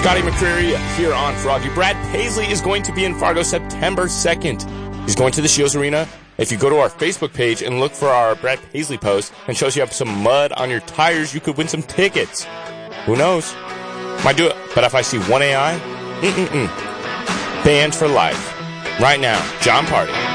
Scotty McCreery here on Froggy. Brad Paisley is going to be in Fargo September 2nd. He's going to the Shields Arena. If you go to our Facebook page and look for our Brad Paisley post and shows you have some mud on your tires, you could win some tickets. Who knows? Might do it. But if I see one AI, banned for life. Right now, John Party.